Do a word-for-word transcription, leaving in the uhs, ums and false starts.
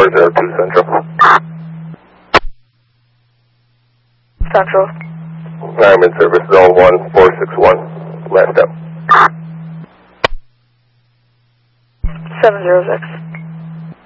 zero two Central. Central. I'm in service zone one four six one. Last up. seven zero six.